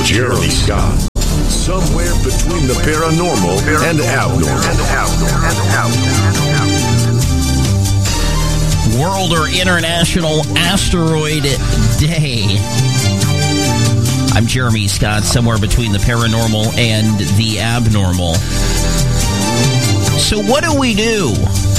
Jeremy Scott. Somewhere between the paranormal and abnormal. World or International Asteroid Day. I'm Jeremy Scott, somewhere between the paranormal and the abnormal. So what do we do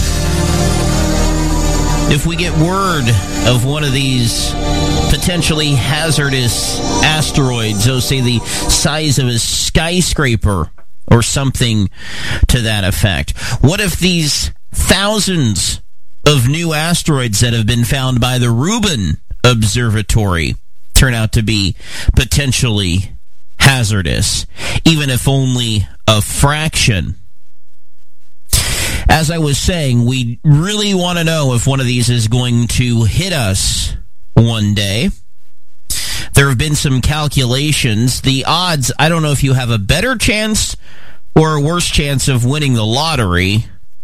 if we get word of one of these potentially hazardous asteroids, say the size of a skyscraper or something to that effect? What if these thousands of new asteroids that have been found by the Rubin Observatory turn out to be potentially hazardous, even if only a fraction? As I was saying, we really want to know if one of these is going to hit us one day. There have been some calculations. The odds, I don't know if you have a better chance or a worse chance of winning the lottery,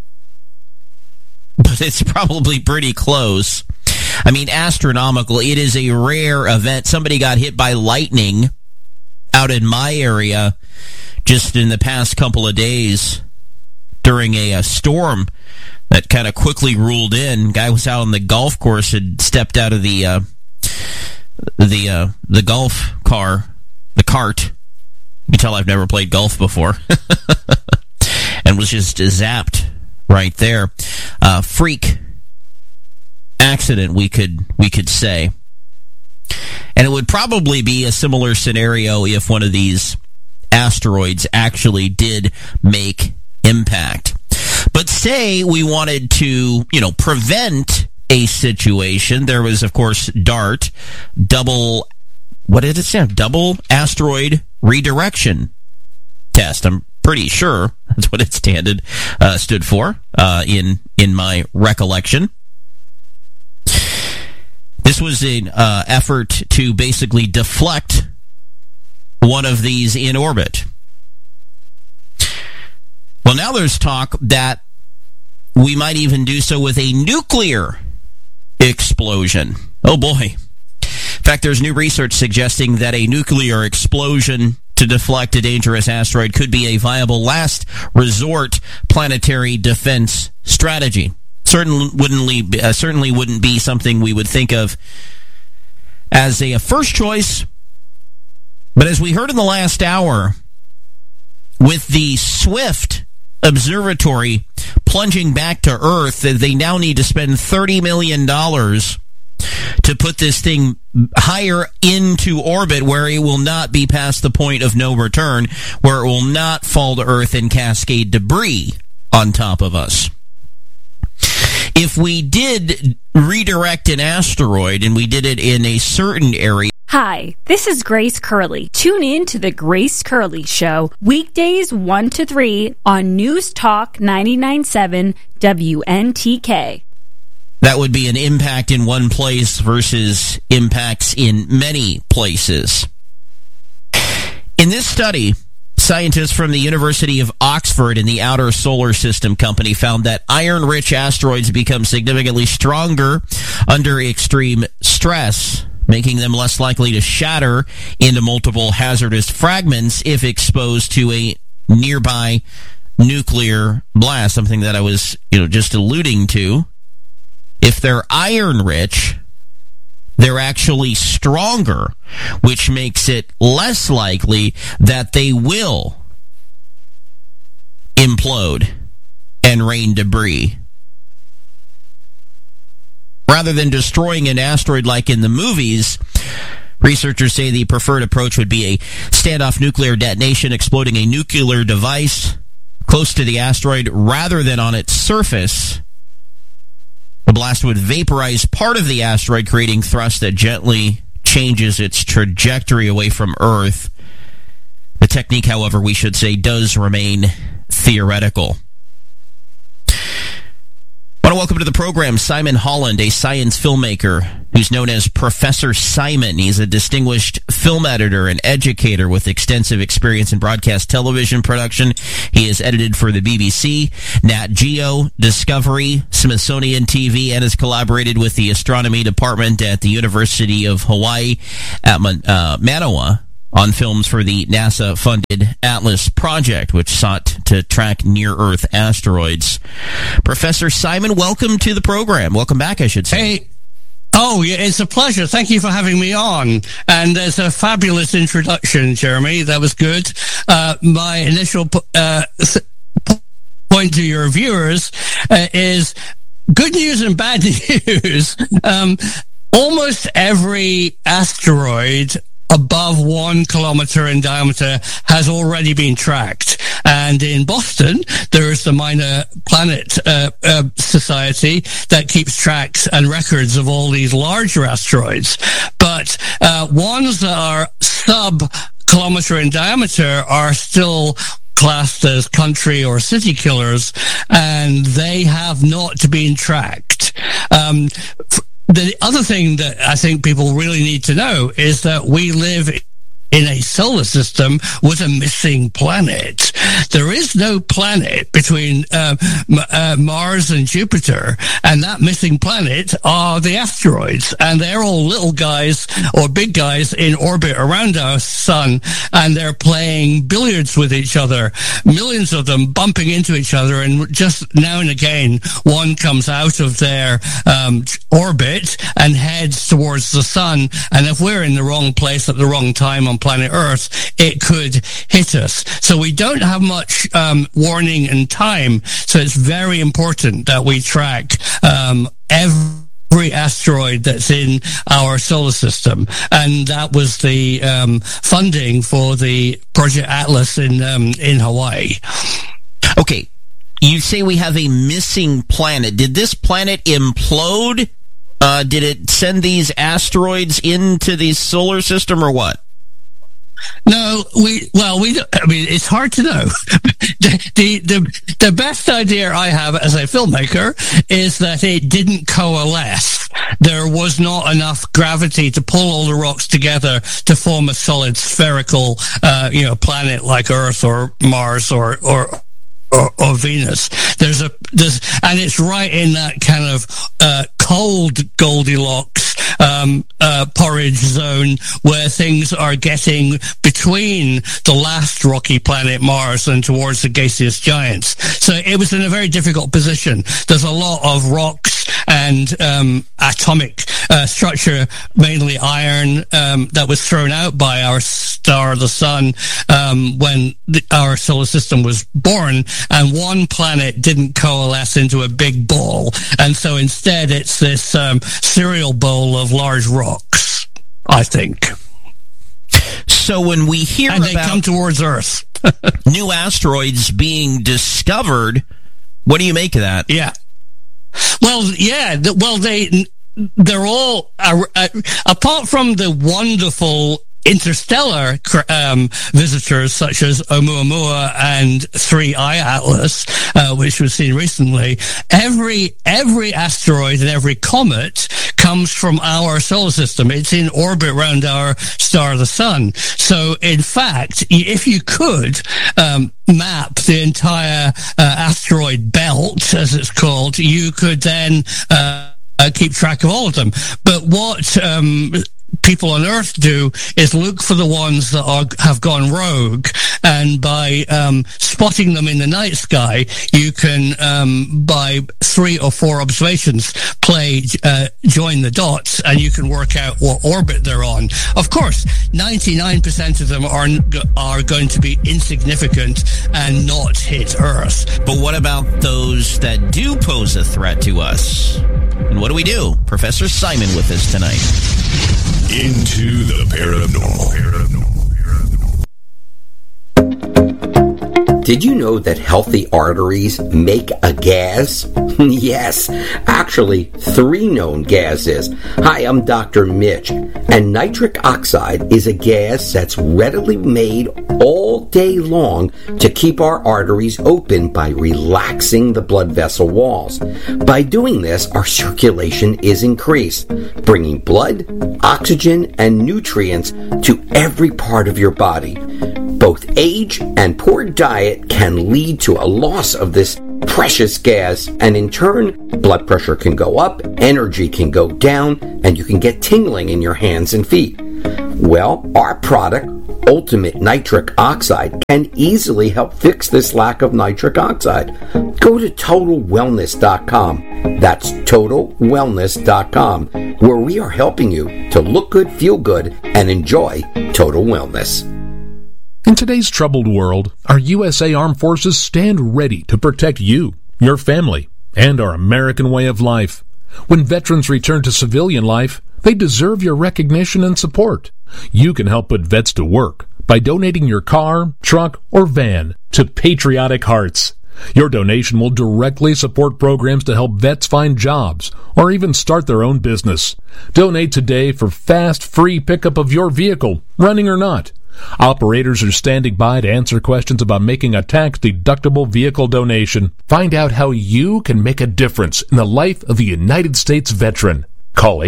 but it's probably pretty close. I mean, astronomical. It is a rare event. Somebody got hit by lightning out in my area just in the past couple of days during a storm that kind of quickly rolled in. Guy was out on the golf course, had stepped out of the golf cart. You can tell I've never played golf before. And was just zapped right there. Freak accident, we could say. And it would probably be a similar scenario if one of these asteroids actually did make impact. But say we wanted to, prevent a situation. There was, of course, DART, double asteroid redirection test. I'm pretty sure that's what it stood for, in my recollection. This was an effort to basically deflect one of these in orbit. Well, now there's talk that we might even do so with a nuclear explosion. Oh, boy. In fact, there's new research suggesting that a nuclear explosion to deflect a dangerous asteroid could be a viable last resort planetary defense strategy. Certainly wouldn't be something we would think of as a first choice. But as we heard in the last hour, with the Swift Observatory plunging back to Earth, they now need to spend $30 million to put this thing higher into orbit where it will not be past the point of no return, where it will not fall to Earth and cascade debris on top of us. If we did redirect an asteroid and we did it in a certain area. Hi, this is Grace Curley. Tune in to The Grace Curley Show, weekdays 1 to 3 on News Talk 99.7 WNTK. That would be an impact in one place versus impacts in many places. In this study, scientists from the University of Oxford and the Outer Solar System Company found that iron-rich asteroids become significantly stronger under extreme stress, making them less likely to shatter into multiple hazardous fragments if exposed to a nearby nuclear blast, something that I was, just alluding to. If they're iron-rich, they're actually stronger, which makes it less likely that they will implode and rain debris. Rather than destroying an asteroid like in the movies, researchers say the preferred approach would be a standoff nuclear detonation, exploding a nuclear device close to the asteroid rather than on its surface. The blast would vaporize part of the asteroid, creating thrust that gently changes its trajectory away from Earth. The technique, however, we should say, does remain theoretical. I want to welcome to the program Simon Holland, a science filmmaker who's known as Professor Simon. He's a distinguished film editor and educator with extensive experience in broadcast television production. He has edited for the BBC, Nat Geo, Discovery, Smithsonian TV, and has collaborated with the astronomy department at the University of Hawaii at Manoa on films for the NASA-funded Atlas project, which sought to track near-Earth asteroids. Professor Simon, welcome to the program. Welcome back, I should say. Hey. Oh, yeah, it's a pleasure. Thank you for having me on. And there's a fabulous introduction, Jeremy. That was good. My initial point to your viewers is good news and bad news. Almost every asteroid above 1 kilometer in diameter has already been tracked. And in Boston, there is the Minor Planet Society that keeps tracks and records of all these larger asteroids. But ones that are sub-kilometer in diameter are still classed as country or city killers, and they have not been tracked. The other thing that I think people really need to know is that we live in a solar system with a missing planet. There is no planet between Mars and Jupiter, and that missing planet are the asteroids, and they're all little guys or big guys in orbit around our sun, and they're playing billiards with each other, millions of them bumping into each other, and just now and again one comes out of their orbit and heads towards the sun, and if we're in the wrong place at the wrong time on planet Earth, it could hit us. So we don't have much warning and time, so it's very important that we track every asteroid that's in our solar system, and that was the funding for the Project Atlas in Hawaii. Okay, you say we have a missing planet. Did this planet implode? Did it send these asteroids into the solar system, or what? No, we don't, I mean, it's hard to know. The best idea I have as a filmmaker is that it didn't coalesce. There was not enough gravity to pull all the rocks together to form a solid spherical, planet like Earth or Mars or Venus. And it's right in that kind of cold Goldilocks porridge zone where things are getting between the last rocky planet Mars and towards the gaseous giants. So it was in a very difficult position. There's a lot of rocks and atomic structure, mainly iron, that was thrown out by our star, the sun, when our solar system was born, and one planet didn't coalesce into a big ball, and so instead it's this cereal bowl of large rocks, I think. So when we hear and they come towards Earth, new asteroids being discovered, what do you make of that? Yeah. Well, yeah. They're all apart from the wonderful interstellar visitors such as Oumuamua and 3I Atlas, which was seen recently. Every asteroid and every comet comes from our solar system. It's in orbit around our star, the sun. So, in fact, if you could map the entire asteroid belt, as it's called, you could then keep track of all of them. But what people on Earth do is look for the ones that have gone rogue, and by spotting them in the night sky, you can, by 3 or 4 observations, join the dots, and you can work out what orbit they're on. Of course, 99% of them are going to be insignificant and not hit Earth. But what about those that do pose a threat to us? And what do we do? Professor Simon with us tonight. Into the paranormal. Did you know that healthy arteries make a gas? Yes, actually 3 known gases. Hi, I'm Dr. Mitch, and nitric oxide is a gas that's readily made all day long to keep our arteries open by relaxing the blood vessel walls. By doing this, our circulation is increased, bringing blood, oxygen, and nutrients to every part of your body. Both age and poor diet can lead to a loss of this precious gas, and in turn, blood pressure can go up, energy can go down, and you can get tingling in your hands and feet. Well, our product, Ultimate Nitric Oxide, can easily help fix this lack of nitric oxide. Go to TotalWellness.com. That's TotalWellness.com, where we are helping you to look good, feel good, and enjoy total wellness. In today's troubled world, our USA Armed Forces stand ready to protect you, your family, and our American way of life. When veterans return to civilian life, they deserve your recognition and support. You can help put vets to work by donating your car, truck, or van to Patriotic Hearts. Your donation will directly support programs to help vets find jobs or even start their own business. Donate today for fast, free pickup of your vehicle, running or not. Operators are standing by to answer questions about making a tax-deductible vehicle donation. Find out how you can make a difference in the life of a United States veteran. Call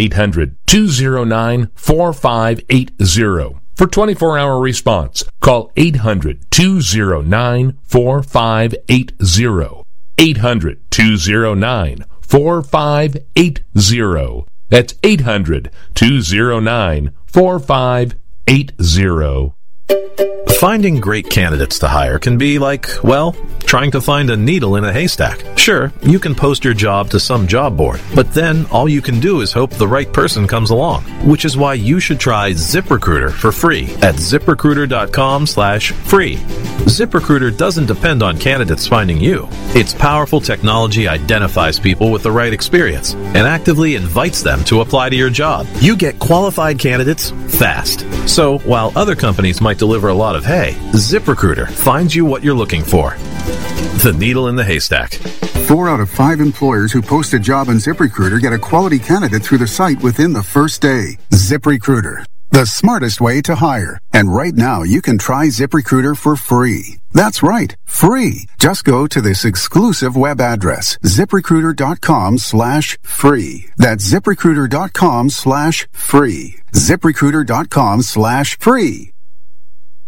800-209-4580 for 24-hour response. Call 800-209-4580. 800-209-4580. That's 800-209-4580. Finding great candidates to hire can be like, well, trying to find a needle in a haystack. Sure, you can post your job to some job board, but then all you can do is hope the right person comes along, which is why you should try ZipRecruiter for free at ZipRecruiter.com/free. ZipRecruiter doesn't depend on candidates finding you. Its powerful technology identifies people with the right experience and actively invites them to apply to your job. You get qualified candidates fast. So while other companies might deliver a lot of hay, ZipRecruiter finds you what you're looking for. The needle in the haystack. 4 out of 5 employers who post a job on ZipRecruiter get a quality candidate through the site within the first day. ZipRecruiter, the smartest way to hire. And right now, you can try ZipRecruiter for free. That's right, free. Just go to this exclusive web address, ZipRecruiter.com/free. That's ZipRecruiter.com/free. ZipRecruiter.com/free.